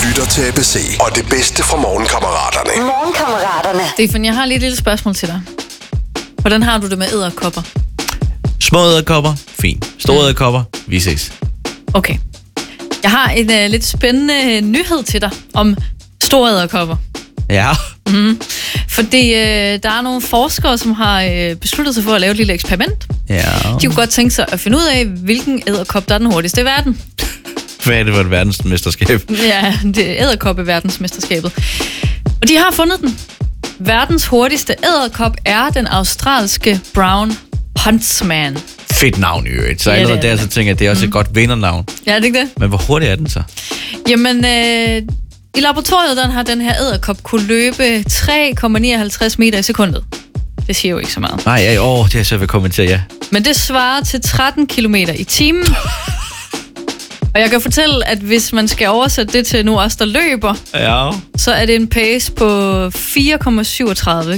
lytter til ABC, og det bedste fra Morgenkammeraterne. Morgenkammeraterne. Stefan, jeg har lige et lille spørgsmål til dig. Hvordan har du det med edderkopper? Små edderkopper, fint. Store edderkopper, vi ses. Okay. Jeg har en lidt spændende nyhed til dig om store edderkopper. Ja. Fordi der er nogle forskere, som har besluttet sig for at lave et lille eksperiment. Ja. De kunne godt tænke sig at finde ud af, hvilken edderkop, der er den hurtigste i verden. Hvad er det for et verdensmesterskab? Ja, det er edderkoppe-verdensmesterskabet. Og de har fundet den. Verdens hurtigste edderkop er den australske Brown Huntsman. Fedt navn i øvrigt. Så Ja, allerede det er der, så tænker jeg, at det er også et godt vindernavn. Ja, er det ikke det? Men hvor hurtig er den så? Jamen, i laboratoriet har den her edderkop kunne løbe 3,59 meter i sekundet. Det siger jo ikke så meget. Nej, det er jeg så vil kommentere, ja. Men det svarer til 13 kilometer i timen. Og jeg kan fortælle, at hvis man skal oversætte det til nu os, der løber, Ja. så er det en pace på 4,37.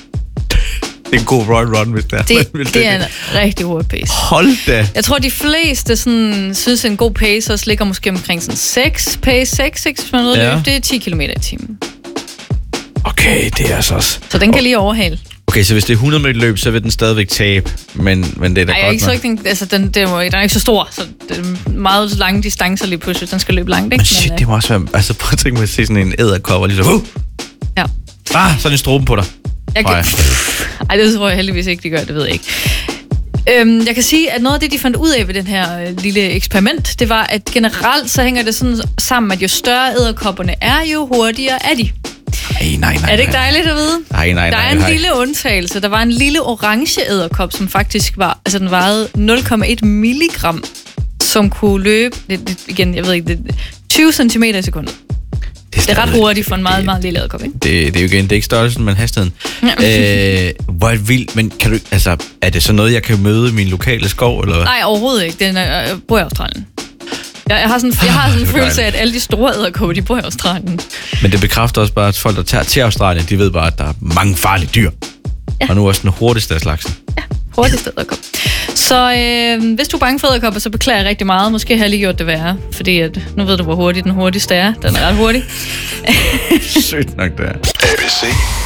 Det er en god run, hvis det er. Det er en rigtig hurtig pace. Hold da. Jeg tror, de fleste sådan, synes, en god pace også ligger måske omkring sådan 6 pace, 6 hvis man ved løbe. Det er 10 km i timen. Okay, det er altså også... Så den kan lige overhale. Okay, så hvis det er 100 meter løb, så vil den stadigvæk tabe. Men det er da Nej, godt ikke så ikke, altså, den er ikke så stor, så det er meget lange distancer lige pludselig. Den skal løbe langt, ikke? Men shit, det må også være... Altså, prøv at tænke mig at se sådan en edderkop og lige så... Ja. Sådan en strobe på dig. Ej, det tror jeg heldigvis ikke, de gør, det ved jeg ikke. Jeg kan sige, at noget af det, de fandt ud af ved den her lille eksperiment, det var, at generelt så hænger det sådan sammen, at jo større edderkopperne er, jo hurtigere er de. Nej. Er det ikke dejligt at vide? Nej. Der er en lille undtagelse. Der var en lille orange edderkop, som faktisk var, altså den vejede 0,1 milligram, som kunne løbe, igen, jeg ved ikke, 20 cm i sekundet. Det er ret hurtigt for en meget, meget lille edderkop, ikke? Det er jo igen, det er ikke størrelsen, men hastigheden. Hvor vildt, men kan du, altså, er det så noget, jeg kan møde i min lokale skov, eller hvad? Nej, overhovedet ikke. Jeg bor i Australien. Jeg har sådan en følelse af, at alle de store edderkopper, de bor i Australien. Men det bekræfter også bare, at folk, der tager til Australien, de ved bare, at der er mange farlige dyr. Ja. Og nu også den hurtigste af slagsen. Ja, hurtigste edderkop. Så hvis du er bange for edderkopper, så beklager jeg rigtig meget. Måske har jeg lige gjort det værre, fordi at, nu ved du, hvor hurtig den hurtigste er. Den er ret hurtig. Sygt nok, det er. ABC